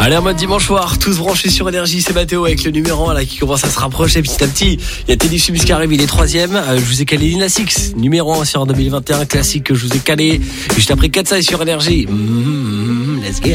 Allez, en mode dimanche soir, tous branchés sur Énergie, c'est Mathéo avec le numéro 1 là qui commence à se rapprocher petit à petit. Il y a Teddy Subis qui arrive, il est 3ème. Je vous ai calé Lina Six, numéro 1 sur 2021, classique que je vous ai calé. Juste après 4 sur Énergie. Let's go.